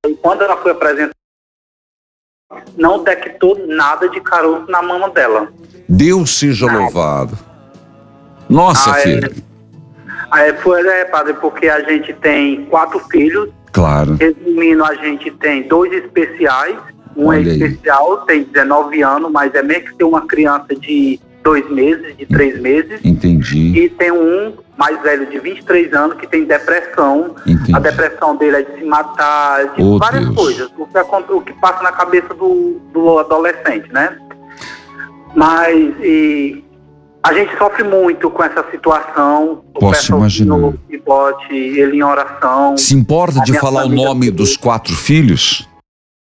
E quando ela foi apresentada, não detectou nada de caroço na mama dela. Deus seja louvado. Nossa, filha. Padre, porque a gente tem 4 filhos. Claro. Resumindo, a gente tem 2 especiais. Um Olha é aí. especial, tem 19 anos, mas é meio que tem uma criança de 2 meses, de 3 meses. Entendi. E tem um mais velho de 23 anos que tem depressão. Entendi. A depressão dele é de se matar, de Oh, várias Deus. coisas. O que passa na cabeça do adolescente, né? Mas a gente sofre muito com essa situação. Posso imaginar. Que bote ele em oração. Se importa A de minha falar o família nome toda. dos 4 filhos?